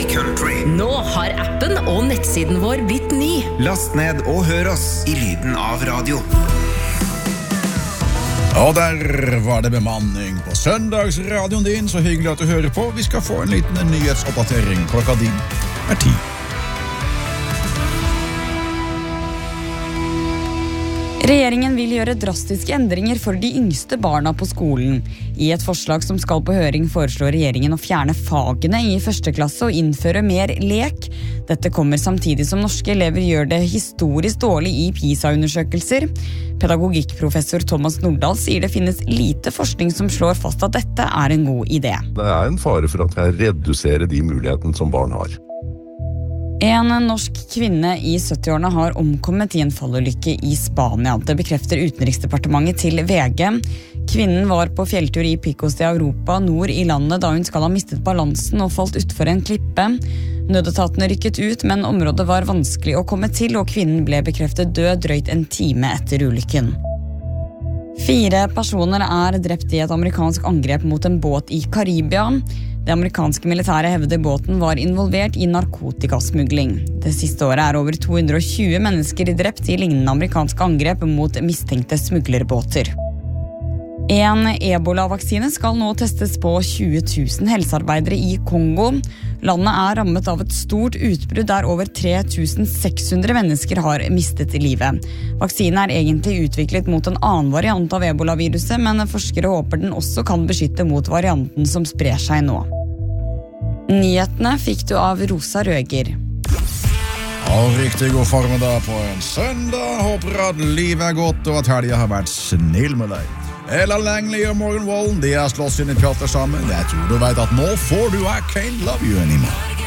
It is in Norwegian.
country. Nå har appen og nettsiden vår blitt ny. Last ned og hør oss i lyden av radio. Og der var det bemanning på søndagsradioen din. Så hyggelig at du hører på. Vi skal få en liten nyhetsoppdatering. Klokka din 10. Regjeringen vil gjøre drastiske endringer for de yngste barna på skolen. I et forslag som skal på høring foreslår regjeringen å fjerne fagene i første klasse og innføre mer lek. Dette kommer samtidig som norske elever gjør det historisk dårlig i PISA-undersøkelser. Pedagogikkprofessor Thomas Nordahl sier det finnes lite forskning som slår fast at dette er en god idé. Det er en fare for at jeg reduserer de mulighetene som barn har. En norsk kvinne i 70-årene har omkommet i en fallulykke i Spania. Det bekrefter Utenriksdepartementet til VG. Kvinnen var på fjelltur i Picos de Europa nord i landet da hun skal ha mistet balansen og falt utfor en klippe. Nødetatene rykket ut, men området var vanskelig å komme til, og kvinnen ble bekreftet død drøyt en time etter ulykken. 4 personer er drept i et amerikansk angrep mot en båt i Karibia. Det amerikanske militæret hevder båten var involvert i narkotikasmugling. Det siste året er over 220 mennesker drept i lignende amerikanske angrep mot mistenkte smuglerbåter. En Ebola-vaksine skal nå testes på 20 000 helsearbeidere i Kongo. Landet er rammet av et stort utbrudd der over 3600 mennesker har mistet livet. Vaksinen er egentlig utviklet mot en annen variant av Ebola-viruset, men forskere håper den også kan beskytte mot varianten som sprer seg nå. Nyhetene fikk du av Rosa Røger. Og riktig god formiddag på en søndag. Håper at livet er godt og at helgen har vært snill med deg. Ella Langley og Morgan Wallen, de har slåss inn i teater sammen. Jeg tror du vet at nå får du I Can't Love You Anymore.